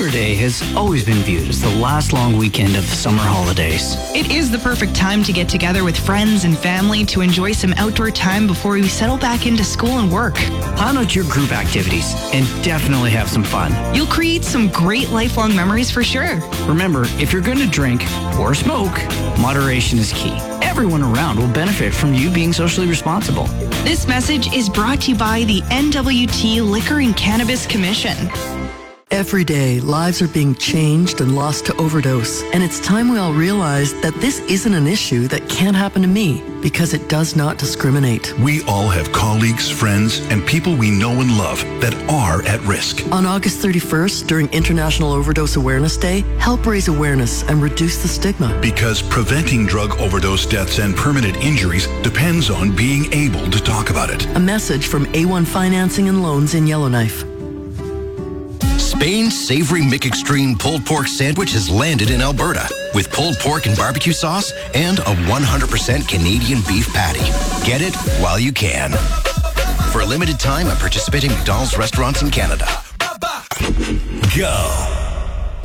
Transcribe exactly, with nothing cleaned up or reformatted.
Labor Day has always been viewed as the last long weekend of the summer holidays. It is the perfect time to get together with friends and family to enjoy some outdoor time before we settle back into school and work. Plan out your group activities and definitely have some fun. You'll create some great lifelong memories for sure. Remember, if you're going to drink or smoke, moderation is key. Everyone around will benefit from you being socially responsible. This message is brought to you by the N W T Liquor and Cannabis Commission. Every day, lives are being changed and lost to overdose. And it's time we all realize that this isn't an issue that can't happen to me, because it does not discriminate. We all have colleagues, friends, and people we know and love that are at risk. On August thirty-first, during International Overdose Awareness Day, help raise awareness and reduce the stigma. Because preventing drug overdose deaths and permanent injuries depends on being able to talk about it. A message from A one Financing and Loans in Yellowknife. Spain's savory McExtreme pulled pork sandwich has landed in Alberta with pulled pork and barbecue sauce and a one hundred percent Canadian beef patty. Get it while you can. For a limited time at participating McDonald's restaurants in Canada. Go.